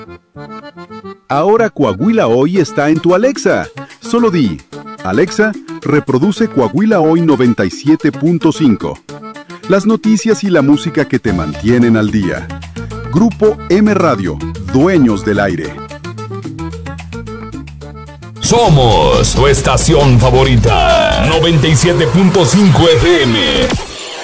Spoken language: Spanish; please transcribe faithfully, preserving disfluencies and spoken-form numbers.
Ahora Coahuila Hoy está en tu Alexa. Solo di, Alexa, reproduce Coahuila Hoy noventa y siete punto cinco. Las noticias y la música que te mantienen al día. Grupo M Radio, dueños del aire. Somos tu estación favorita, noventa y siete punto cinco F M.